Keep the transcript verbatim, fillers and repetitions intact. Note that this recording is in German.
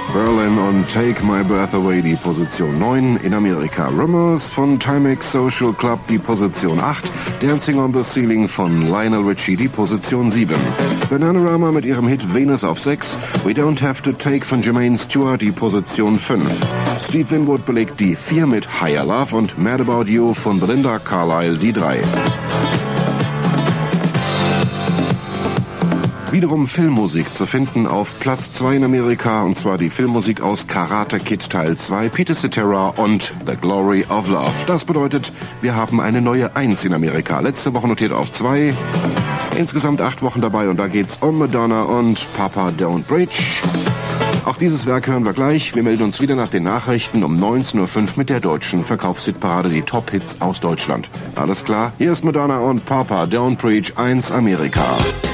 Berlin und Take My Breath Away die Position neun. In Amerika Rumors von Timex Social Club die Position acht. Dancing on the Ceiling von Lionel Richie die Position sieben. Bananarama mit ihrem Hit Venus auf sechs. We Don't Have to Take von Jermaine Stewart die Position fünf. Steve Winwood belegt die vier mit Higher Love und Mad About You von Belinda Carlisle die drei. Wiederum Filmmusik zu finden auf Platz zwei in Amerika, und zwar die Filmmusik aus Karate Kid Teil zwei, Peter Cetera und The Glory of Love. Das bedeutet, wir haben eine neue eins in Amerika. Letzte Woche notiert auf zwei, insgesamt acht Wochen dabei, und da geht's um Madonna und Papa Don't Preach. Auch dieses Werk hören wir gleich. Wir melden uns wieder nach den Nachrichten um neunzehn Uhr fünf mit der deutschen Verkaufshitparade, die Top-Hits aus Deutschland. Alles klar? Hier ist Madonna und Papa Don't Preach eins Amerika.